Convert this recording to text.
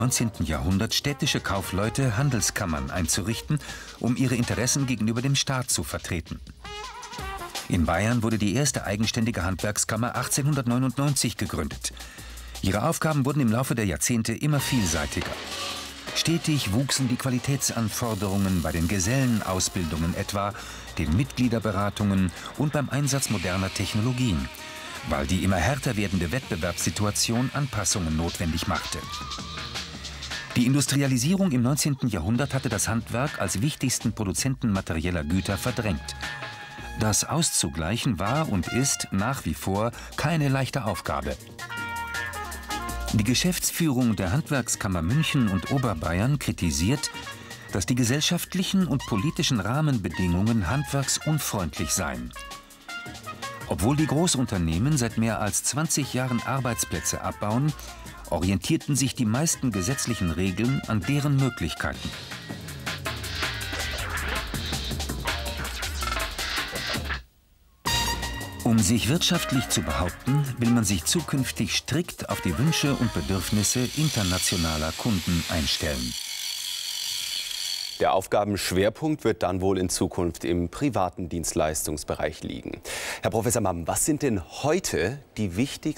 19. Jahrhundert städtische Kaufleute Handelskammern einzurichten, um ihre Interessen gegenüber dem Staat zu vertreten. In Bayern wurde die erste eigenständige Handwerkskammer 1899 gegründet. Ihre Aufgaben wurden im Laufe der Jahrzehnte immer vielseitiger. Stetig wuchsen die Qualitätsanforderungen bei den Gesellenausbildungen etwa, den Mitgliederberatungen und beim Einsatz moderner Technologien, weil die immer härter werdende Wettbewerbssituation Anpassungen notwendig machte. Die Industrialisierung im 19. Jahrhundert hatte das Handwerk als wichtigsten Produzenten materieller Güter verdrängt. Das auszugleichen war und ist nach wie vor keine leichte Aufgabe. Die Geschäftsführung der Handwerkskammer München und Oberbayern kritisiert, dass die gesellschaftlichen und politischen Rahmenbedingungen handwerksunfreundlich seien. Obwohl die Großunternehmen seit mehr als 20 Jahren Arbeitsplätze abbauen, orientierten sich die meisten gesetzlichen Regeln an deren Möglichkeiten. Um sich wirtschaftlich zu behaupten, will man sich zukünftig strikt auf die Wünsche und Bedürfnisse internationaler Kunden einstellen. Der Aufgabenschwerpunkt wird dann wohl in Zukunft im privaten Dienstleistungsbereich liegen. Herr Professor Mamm, was sind denn heute die wichtigsten